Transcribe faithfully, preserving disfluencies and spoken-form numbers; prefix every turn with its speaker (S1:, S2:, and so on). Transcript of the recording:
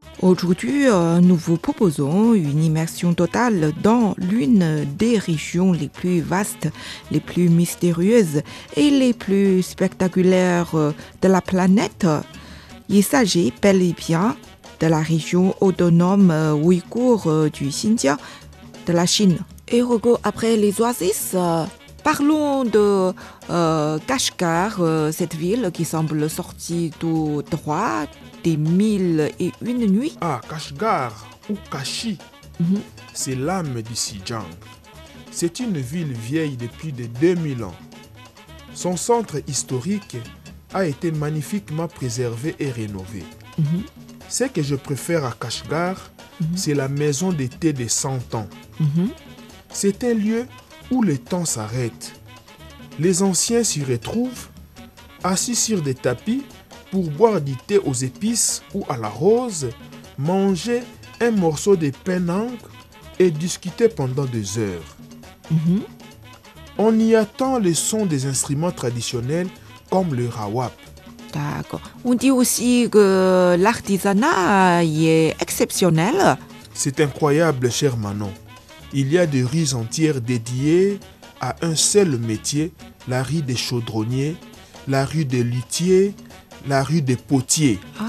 S1: Aujourd'hui, euh, nous vous proposons une immersion totale dans l'une des régions les plus vastes, les plus mystérieuses et les plus spectaculaires euh, de la planète. Il s'agit bel et bien de la région autonome euh, ouïghour euh, du Xinjiang, de la Chine. Et Hugo, après les oasis, euh, parlons de euh, Kashgar, euh, cette ville qui semble sortie tout droit des mille et une nuits.
S2: Ah, Kashgar ou Kashi,
S1: Mhm.
S2: c'est l'âme du Xinjiang. C'est une ville vieille depuis de deux mille ans. Son centre historique a été magnifiquement préservé et rénové.
S1: Mhm.
S2: Ce que je préfère à Kashgar,
S1: Mhm.
S2: c'est la maison d'été des cent ans.
S1: Mhm.
S2: C'est un lieu où le temps s'arrête. Les anciens s'y retrouvent, assis sur des tapis pour boire du thé aux épices ou à la rose, manger un morceau de pain nang et discuter pendant des heures.
S1: Mhm.
S2: On y attend le son des instruments traditionnels comme le rawap.
S1: D'accord. On dit aussi que l'artisanat y est exceptionnel.
S2: C'est incroyable, cher Manon. Il y a des rues entières dédiées à un seul métier, la rue des chaudronniers, la rue des luthiers, la rue des potiers.